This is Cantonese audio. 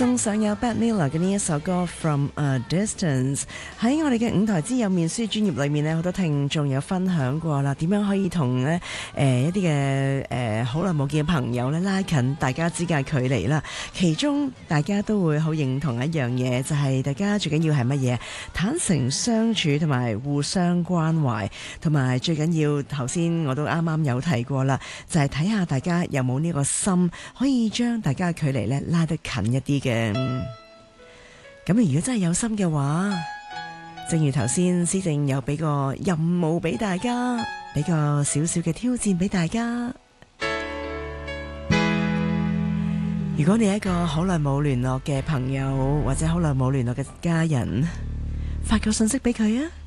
送上有 Bette Midler 嘅呢一首歌 From a Distance。 喺我哋嘅五台之有面書專頁裏面呢，好多聽眾有分享過啦，點樣可以同呢一啲嘅好耐冇見嘅朋友呢拉近大家之間嘅距離啦。其中大家都會好認同一樣嘢，就係大家最緊要係乜嘢？坦誠相處同埋互相關懷，同埋最緊要頭先我都啱啱有提過啦，就係睇下大家有冇呢個心可以將大家嘅距離呢拉得近一啲嘅。咁如果真係有心嘅話，正如頭先施政有俾個任務俾大家，俾個少少嘅挑戰俾大家。如果你係一個好耐冇聯絡嘅朋友，或者好耐冇聯絡嘅家人，發個信息俾佢啊！